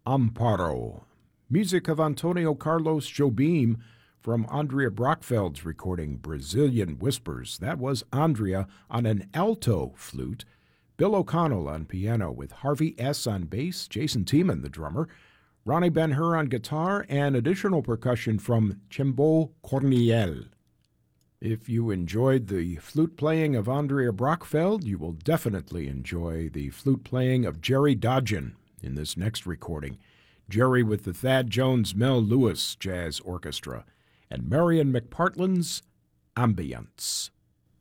Amparo. Music of Antonio Carlos Jobim from Andrea Brockfeld's recording Brazilian Whispers. That was Andrea on an alto flute, Bill O'Connell on piano with Harvey S. on bass, Jason Tiemann, the drummer, Ronnie Ben-Hur on guitar, and additional percussion from Chimbo Corniel. If you enjoyed the flute playing of Andrea Brockfeld, you will definitely enjoy the flute playing of Jerry Dodgen in this next recording. Jerry with the Thad Jones Mel Lewis Jazz Orchestra and Marion McPartland's Ambience.